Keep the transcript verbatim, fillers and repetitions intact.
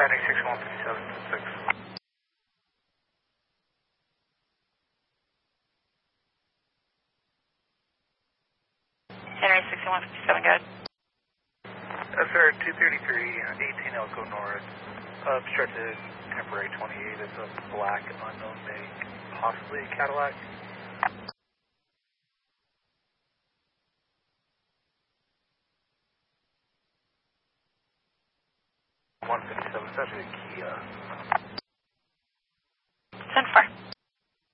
Henry six one five seven six. Henry six one five seven, go ahead. S R two thirty-three, eighteen Elko North, obstructed temporary twenty-eight. It's a black unknown make, possibly a Cadillac. one fifty-seven, it's actually a Kia. ten four.